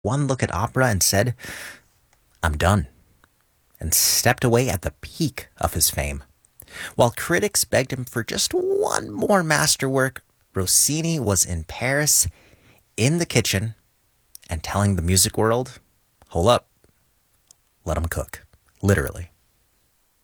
one look at opera and said, I'm done, and stepped away at the peak of his fame. While critics begged him for just one more masterwork, Rossini was in Paris, in the kitchen, and telling the music world, hold up, let him cook. Literally.